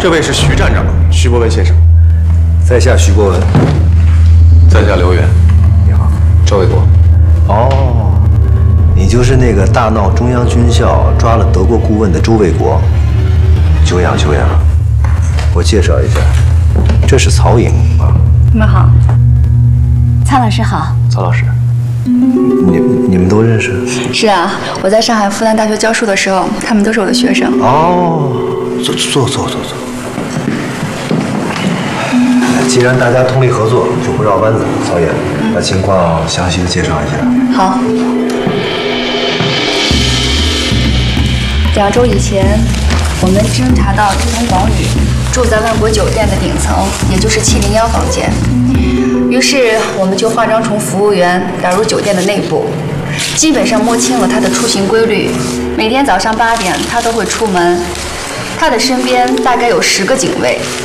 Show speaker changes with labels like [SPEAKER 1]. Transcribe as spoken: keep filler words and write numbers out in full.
[SPEAKER 1] 这位是徐站长，徐博文先生。
[SPEAKER 2] 在下徐博文。
[SPEAKER 1] 在下刘源。
[SPEAKER 2] 你好，
[SPEAKER 1] 赵卫国。
[SPEAKER 2] 哦，你就是那个大闹中央军校抓了德国顾问的周卫国。久仰久仰。我介绍一下，这是曹颖啊。
[SPEAKER 3] 你们好。曹老师好。
[SPEAKER 2] 曹老师。你你们都认识？
[SPEAKER 3] 是啊，我在上海复旦大学教书的时候，他们都是我的学生。
[SPEAKER 2] 哦，坐坐坐坐坐。既然大家通力合作，就不绕弯子。曹爷，把情况详细的介绍一下。
[SPEAKER 3] 好。两周以前，我们侦查到朱同广宇住在万国酒店的顶层，也就是七零幺房间。于是我们就化妆成服务员打入酒店的内部，基本上摸清了他的出行规律。每天早上八点他都会出门，他的身边大概有十个警卫。